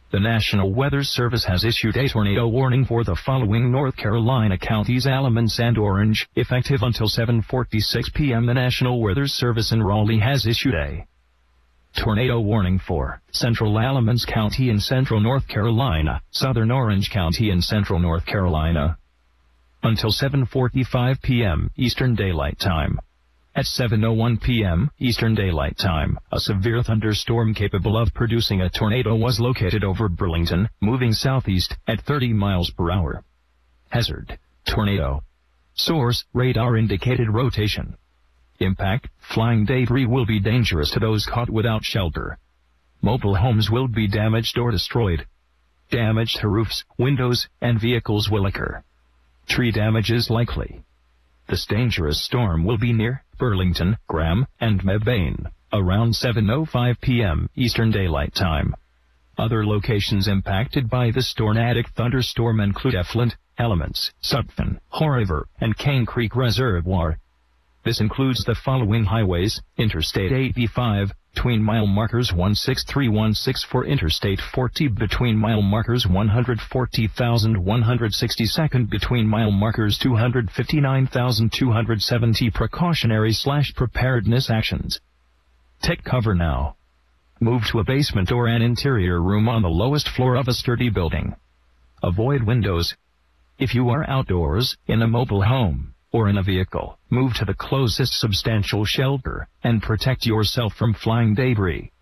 The National Weather Service has issued a tornado warning for the following North Carolina counties: Alamance and Orange, effective until 7:46 p.m. The National Weather Service in Raleigh has issued a tornado warning for Central Alamance County in Central North Carolina, Southern Orange County in Central North Carolina, until 7:45 p.m. Eastern Daylight Time. At 7:01 p.m. Eastern Daylight Time, a severe thunderstorm capable of producing a tornado was located over Burlington, moving southeast at 30 miles per hour. Hazard: tornado. Source: radar indicated rotation. Impact: flying debris will be dangerous to those caught without shelter. Mobile homes will be damaged or destroyed. Damage to roofs, windows, and vehicles will occur. Tree damage is likely. This dangerous storm will be near Burlington, Graham, and Mebane around 7:05 p.m. Eastern Daylight Time. Other locations impacted by this tornadic thunderstorm include Efland, Alamance, Sutphin, Haw River, and Cane Creek Reservoir. This includes the following highways: Interstate 85, between mile markers 16316 Interstate 40 between mile markers 140,162 between mile markers 259,270 Precautionary/preparedness actions. Take cover now. Move to a basement or an interior room on the lowest floor of a sturdy building. Avoid windows. If you are outdoors, in a mobile home, or in a vehicle, move to the closest substantial shelter, and protect yourself from flying debris.